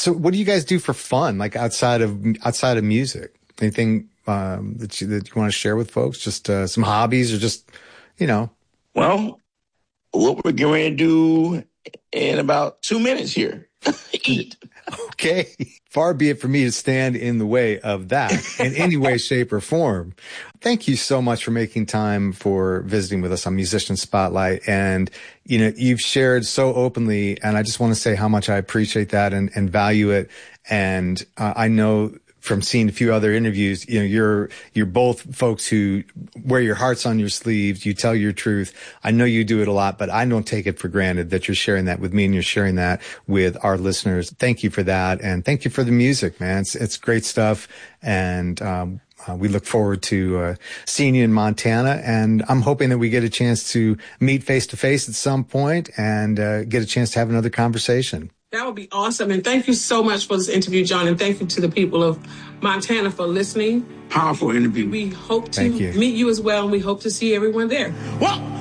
So what do you guys do for fun, like outside of music? Anything that you want to share with folks? Just some hobbies or just, Well, what we're getting ready to do in about 2 minutes here. Eat. Okay. Far be it for me to stand in the way of that in any way, shape, or form. Thank you so much for making time for visiting with us on Musician Spotlight. And, you've shared so openly, and I just want to say how much I appreciate that and value it. And I know from seeing a few other interviews, you're both folks who wear your hearts on your sleeves. You tell your truth. I know you do it a lot, but I don't take it for granted that you're sharing that with me and you're sharing that with our listeners. Thank you for that. And thank you for the music, man. It's great stuff. And, we look forward to seeing you in Montana, and I'm hoping that we get a chance to meet face to face at some point and get a chance to have another conversation. That would be awesome. And thank you so much for this interview, John. And thank you to the people of Montana for listening. Powerful interview. We hope to meet you as well, and we hope to see everyone there. Well,